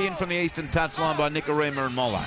Heavy in from the eastern touchline by Nikorima and Molo.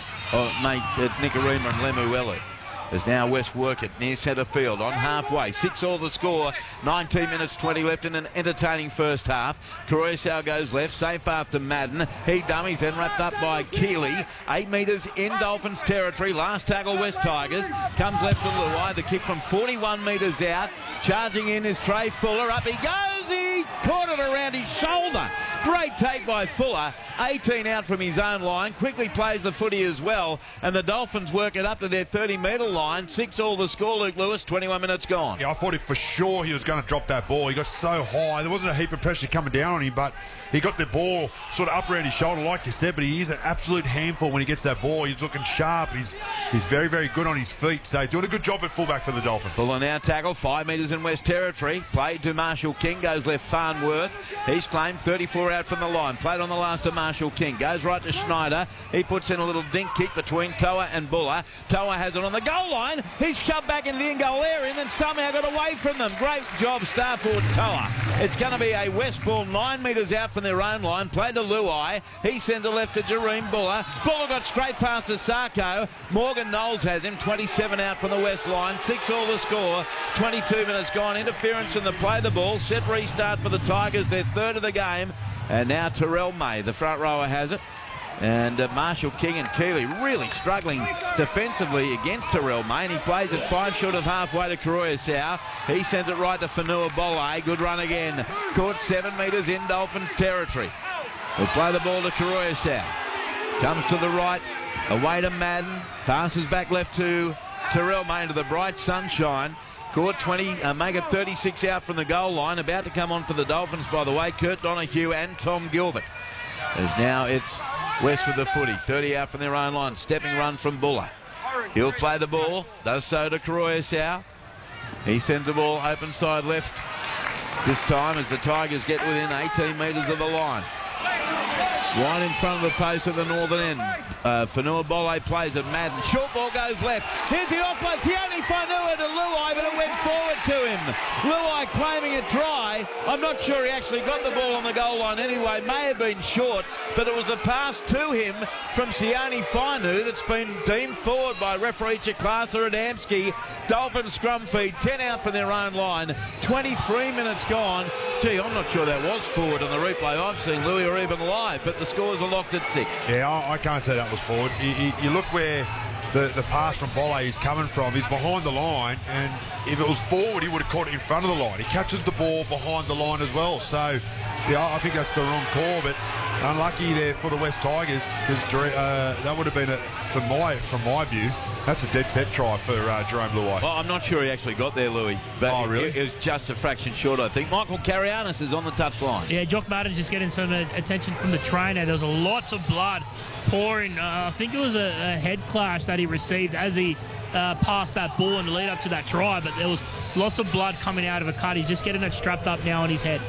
Nikorima and Lemuelu. As now West work it near centre field on halfway. 6-all the score. 19 minutes 20 left in an entertaining first half. Coroyasau goes left, safe after Madden. He dummies, then wrapped up by Keeley. 8 metres in Dolphins territory. Last tackle West Tigers. Comes left to Luai. The kick from 41 metres out. Charging in is Trey Fuller. Up he goes. He caught it around his shoulder. Great take by Fuller. 18 out from his own line. Quickly plays the footy as well. And the Dolphins work it up to their 30-metre line. 6-all the score, Luke Lewis. 21 minutes gone. Yeah, I thought for sure he was going to drop that ball. He got so high. There wasn't a heap of pressure coming down on him, but he got the ball sort of up around his shoulder, like you said, but he is an absolute handful when he gets that ball. He's looking sharp. He's very, very good on his feet. So doing a good job at fullback for the Dolphins. Fuller now tackle. 5 metres in West territory. Played to Marshall King. Goes left Farnworth. He's claimed 34 out from the line. Played on the last to Marshall King. Goes right to Schneider. He puts in a little dink kick between Toa and Buller. Toa has it on the goal line. He's shoved back into the in-goal area and then somehow got away from them. Great job, star forward Toa. It's going to be a West ball 9 metres out from their own line. Played to Luai. He sends it left to Jareem Buller. Buller got straight past to Sarko. Morgan Knowles has him. 27 out from the West line. 6-all the score. 22 minutes gone. Interference in the play the ball. Set restart for the Tigers. Their third of the game. And now Terrell May, the front rower, has it. And Marshall King and Keeley really struggling defensively against Terrell May. And he plays it 5 short of halfway to Coroyasau. He sends it right to Fanua Bolle. Good run again. Caught 7 metres in Dolphins territory. We'll play the ball to Coroyasau. Comes to the right. Away to Madden. Passes back left to Terrell May into the bright sunshine. Caught 20, make it 36 out from the goal line. About to come on for the Dolphins, by the way, Kurt Donahue and Tom Gilbert. As now it's West with the footy. 30 out from their own line. Stepping run from Buller. He'll play the ball. Does so to Coroyasau. He sends the ball open side left this time as the Tigers get within 18 metres of the line. Right in front of the post of the northern end. Fanua Bolle plays it. Madden. Short ball goes left. Here's the offload. Sione Fanua to Luai, but it went forward to him. Luai claiming a try. I'm not sure he actually got the ball on the goal line anyway. May have been short, but it was a pass to him from Sione Fainu that's been deemed forward by referee Chikasa Adamski. Dolphins scrum feed. 10 out from their own line. 23 minutes gone. Gee, I'm not sure that was forward on the replay I've seen, Louis, or even live, but the scores are locked at 6. Yeah, I can't say that was forward. You look where the pass from Bolle is coming from. He's behind the line, and if it was forward, he would have caught it in front of the line. He catches the ball behind the line as well. So, yeah, I think that's the wrong call, but unlucky there for the West Tigers, because that would have been, from my view, that's a dead set try for Jerome Luai. Well, I'm not sure he actually got there, Louis. But really? It was just a fraction short, I think. Michael Carianis is on the touchline. Yeah, Jock Madden's just getting some attention from the trainer. There was lots of blood pouring. I think it was a head clash that he received as he passed that ball in the lead up to that try, but there was lots of blood coming out of a cut. He's just getting it strapped up now on his head.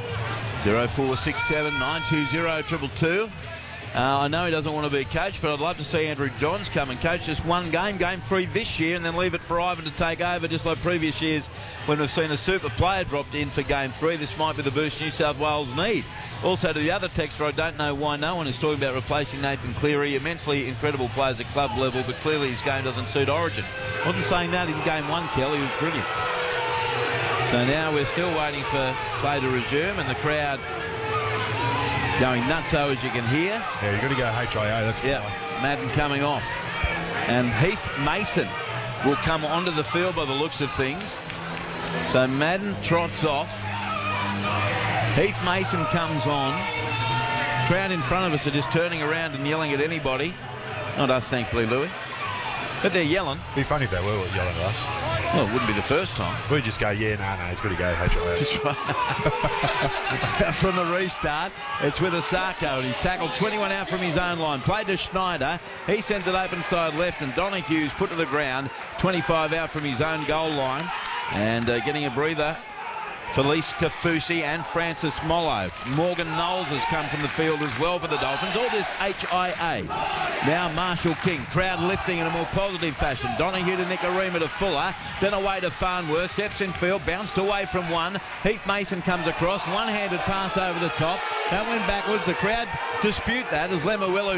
0467 920 222. I know he doesn't want to be coach, but I'd love to see Andrew Johns come and coach just one game, game 3 this year, and then leave it for Ivan to take over, just like previous years when we've seen a super player dropped in for game 3. This might be the boost New South Wales need. Also to the other texter, I don't know why no one is talking about replacing Nathan Cleary. Immensely incredible players at club level, but clearly his game doesn't suit Origin. Wasn't saying that in game 1, Kelly. He was brilliant. So now we're still waiting for play to resume, and the crowd going nutso, as you can hear. Yeah, you've got to go HIA, that's yeah, fine. Madden coming off. And Heath Mason will come onto the field by the looks of things. So Madden trots off. Heath Mason comes on. Crowd in front of us are just turning around and yelling at anybody. Not us, thankfully, Louis. But they're yelling. It'd be funny if they were yelling at us. Well, it wouldn't be the first time. We'd just go, yeah, no, he's got to go HIA. That's right. From the restart, it's with Asako. He's tackled 21 out from his own line. Played to Schneider. He sends it open side left, and Donahue's put to the ground. 25 out from his own goal line. And getting a breather, Felice Kafusi and Francis Mollo. Morgan Knowles has come from the field as well for the Dolphins. All this HIA. Now Marshall King, crowd lifting in a more positive fashion. Donahue to Nikorima to Fuller, then away to Farnworth, steps in field, bounced away from one. Heath Mason comes across, one-handed pass over the top. That went backwards. The crowd dispute that as Lemuelu